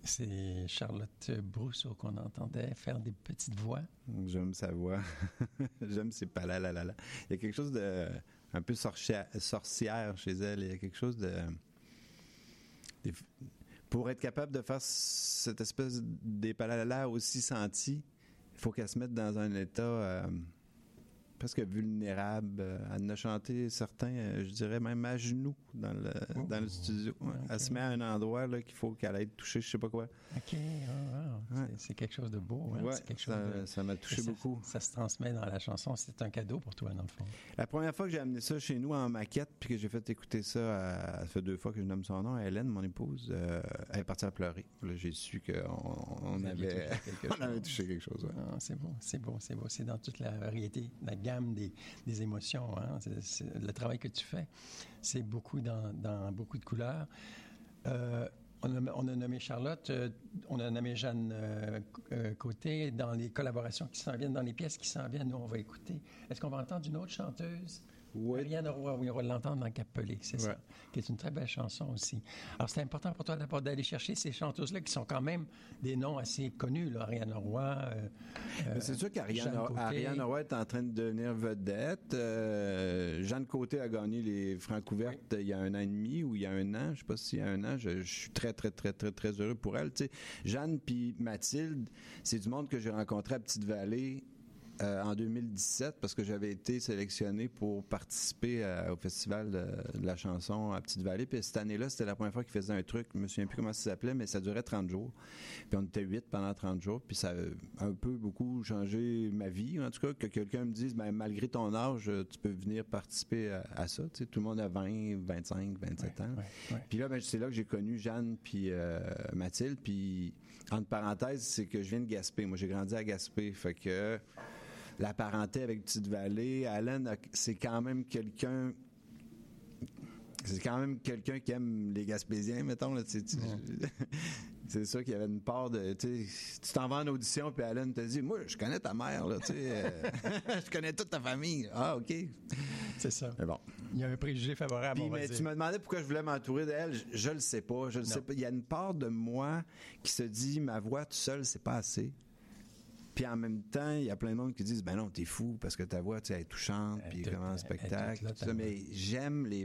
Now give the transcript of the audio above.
C'est Charlotte Brousseau qu'on entendait faire des petites voix. J'aime sa voix. J'aime ses palalalala. Il y a quelque chose de un peu sorcière chez elle. Il y a quelque chose de... Pour être capable de faire cette espèce des palalala aussi sentis, il faut qu'elle se mette dans un état presque vulnérable. Elle en a chanté certains, je dirais même à genoux dans le studio. Okay. Elle se met à un endroit là, qu'il faut qu'elle aille toucher, je sais pas quoi. OK. C'est quelque chose de beau. Hein? Ouais, c'est quelque chose ça m'a touché beaucoup. Ça se transmet dans la chanson. C'est un cadeau pour toi, dans le fond. La première fois que j'ai amené ça chez nous en maquette, puis que j'ai fait écouter ça, ça fait 2 fois que je nomme son nom, à Hélène, mon épouse, elle est partie à pleurer. Là, j'ai su qu'on avait touché quelque chose. Ouais. Ah, c'est beau. C'est dans toute la variété, la gamme des émotions. Hein? C'est le travail que tu fais, c'est beaucoup dans beaucoup de couleurs. On a nommé Charlotte, on a nommé Jeanne Côté dans les collaborations qui s'en viennent, dans les pièces qui s'en viennent. Nous, on va écouter. Est-ce qu'on va entendre une autre chanteuse? Oui. Ariane Roy, oui, on va l'entendre dans Cap-Pelé, c'est ça, qui est une très belle chanson aussi. Alors, c'est important pour toi d'abord d'aller chercher ces chanteuses-là qui sont quand même des noms assez connus, là. Ariane Roy, c'est sûr qu'Ariane Roy est en train de devenir vedette. Jeanne Côté a gagné les Francouvertes il y a 1 an et demi ou il y a 1 an, je sais pas s'il y a 1 an. Je suis très, très, très, très, très heureux pour elle. Tu sais, Jeanne puis Mathilde, c'est du monde que j'ai rencontré à Petite-Vallée en 2017 parce que j'avais été sélectionné pour participer au festival de la chanson à Petite-Vallée. Puis cette année-là, c'était la première fois qu'ils faisaient un truc, je me souviens plus comment ça s'appelait, mais ça durait 30 jours. Puis on était 8 pendant 30 jours, puis ça a un peu beaucoup changé ma vie. En tout cas, que quelqu'un me dise, ben malgré ton âge, tu peux venir participer à ça. Tu sais, tout le monde a 20, 25, 27 ans. Puis là, ben, c'est là que j'ai connu Jeanne puis Mathilde. Puis, entre parenthèses, c'est que je viens de Gaspé. Moi, j'ai grandi à Gaspé. Fait que la parenté avec Petite-Vallée, Alain, c'est quand même quelqu'un qui aime les Gaspésiens, mettons. Là, c'est ça qu'il y avait une part de... Tu t'en vas en audition, puis Alain te dit, moi, je connais ta mère, là, je connais toute ta famille. Ah, OK. C'est ça. Mais bon. Il y a un préjugé favorable, on va mais dire. tu me demandais pourquoi je voulais m'entourer d'elle. Je le sais pas. Je le sais pas. Il y a une part de moi qui se dit, ma voix toute seule, c'est pas assez. Puis en même temps, il y a plein de monde qui disent, ben non, t'es fou parce que ta voix, tu sais, elle est touchante, puis comment un spectacle, tout ça. Mais j'aime les